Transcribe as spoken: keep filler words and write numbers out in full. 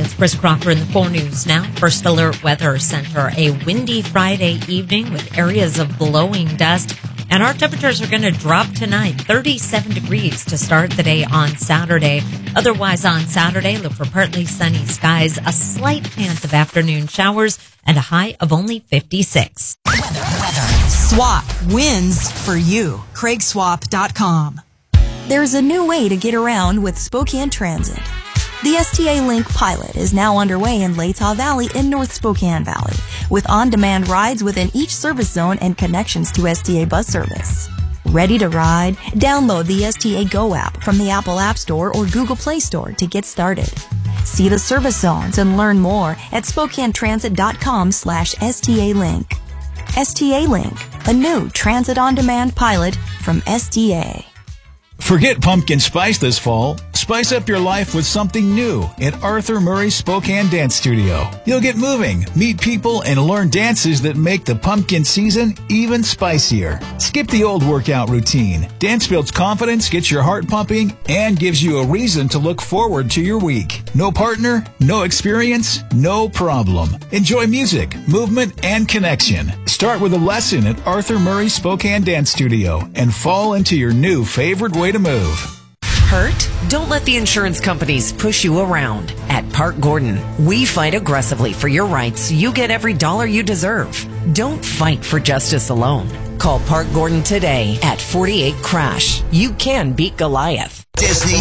It's Chris Crawford in the four News Now. First Alert Weather Center. A windy Friday evening with areas of blowing dust. And our temperatures are going to drop tonight, thirty-seven degrees to start the day on Saturday. Otherwise, on Saturday, look for partly sunny skies, a slight chance of afternoon showers, and a high of only fifty-six. Weather, weather. Swap wins for you. Craig Swap dot com. There's a new way to get around with Spokane Transit. The S T A Link pilot is now underway in Latah Valley in North Spokane Valley, with on-demand rides within each service zone and connections to S T A bus service. Ready to ride? Download the S T A Go app from the Apple App Store or Google Play Store to get started. See the service zones and learn more at SpokaneTransit.com slash STA Link. S T A Link, a new transit on-demand pilot from S T A. Forget pumpkin spice this fall. Spice up your life with something new at Arthur Murray Spokane Dance Studio. You'll get moving, meet people, and learn dances that make the pumpkin season even spicier. Skip the old workout routine. Dance builds confidence, gets your heart pumping, and gives you a reason to look forward to your week. No partner, no experience, no problem. Enjoy music, movement, and connection. Start with a lesson at Arthur Murray Spokane Dance Studio and fall into your new favorite way to move. Hurt? Don't let the insurance companies push you around. At Park Gordon, we fight aggressively for your rights so you get every dollar you deserve. Don't fight for justice alone. Call Park Gordon today at forty-eight crash. You can beat Goliath. Disney